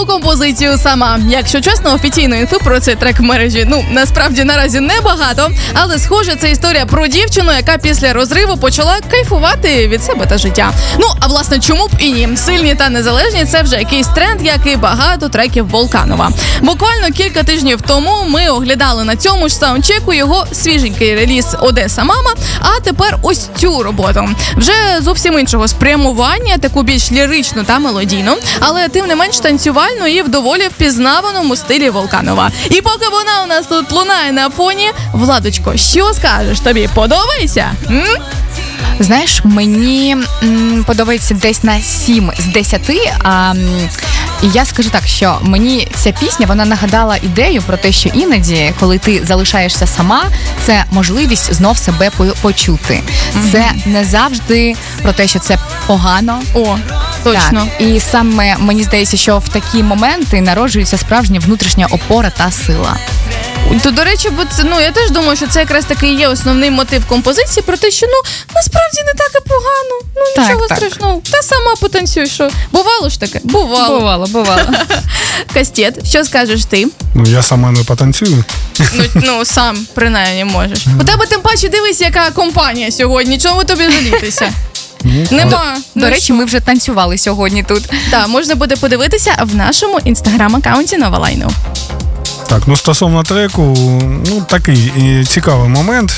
цю композицію сама. Якщо чесно, офіційної інфи про цей трек в мережі, насправді наразі небагато, але схоже, це історія про дівчину, яка після розриву почала кайфувати від себе та життя. А власне, чому б і ні? Сильні та незалежні – це вже якийсь тренд, як і багато треків Волканова. Буквально кілька тижнів тому ми оглядали на цьому ж саундчеку його свіженький реліз «Одеса Мама», а тепер ось цю роботу. Вже зовсім іншого спрямування, таку більш ліричну та мелодійну, але тим не менш танцювальну і в доволі впізнаваному стилі Волканова. І поки вона у нас тут лунає на фоні, Владочко, що скажеш? Тобі подобається? Знаєш, мені подобається десь на 7 з 10, і я скажу так, що мені ця пісня, вона нагадала ідею про те, що іноді, коли ти залишаєшся сама, це можливість знов себе почути. Це не завжди про те, що це погано. О, точно. Так. І саме мені здається, що в такі моменти народжується справжня внутрішня опора та сила. То, до речі, я теж думаю, що це якраз таки є основний мотив композиції, про те, що, насправді не так і погано. Нічого страшного. Та сама потанцюй, що. Бувало ж таке? Бувало. Кастет, що скажеш ти? Я сама не потанцюю. Сам, принаймні, можеш. У тебе, тим паче, дивись, яка компанія сьогодні. Чому тобі жалітися? Нема. До речі, ми вже танцювали сьогодні тут. Так, можна буде подивитися в нашому інстаграм-аккаунті Нова Лайну. Так, стосовно треку, такий цікавий момент.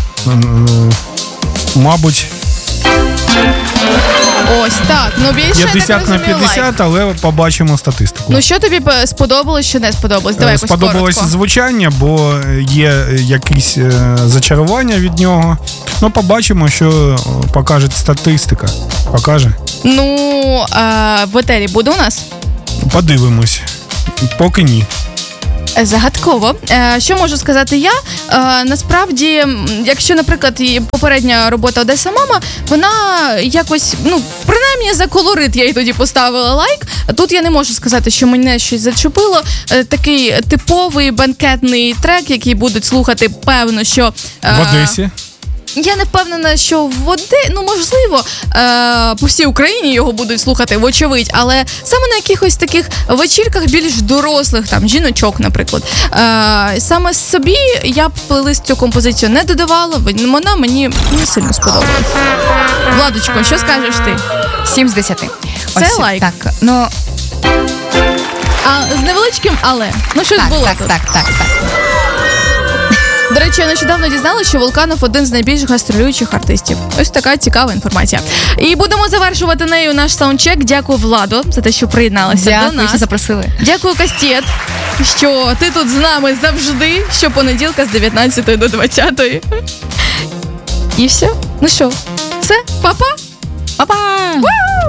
Мабуть, ось так. Більше 50 на 50, але побачимо статистику. Що тобі сподобалось, що не сподобалось? Давай якось коротко. Сподобалось звучання, бо є якісь зачарування від нього. Побачимо, що покаже статистика. Покаже? В етері буде у нас? Подивимось. Поки ні. Загадково. Що можу сказати я? Насправді, якщо, наприклад, і попередня робота «Одеса Мама», вона якось, принаймні за колорит я їй тоді поставила лайк. Тут я не можу сказати, що мене щось зачепило. Такий типовий бенкетний трек, який будуть слухати, певно, що... В Одесі? Я не впевнена, що можливо, по всій Україні його будуть слухати, вочевидь, але саме на якихось таких вечірках більш дорослих, жіночок, наприклад. Саме собі я б плейлист цю композицію не додавала, вона мені не сильно сподобалась. Владочко, що скажеш ти? 7 з 10. Це лайк? Так, з невеличким але. Щось було тут. Так. До речі, я нещодавно дізналася, що Волканов один з найбільш гастролюючих артистів. Ось така цікава інформація. І будемо завершувати нею наш саундчек. Дякую, Владо, за те, що приєдналася до нас. Дякую, що запросили. Дякую, Кастет, що ти тут з нами завжди, щопонеділка з 19 до 20. І все. Все, па-па! Па-па!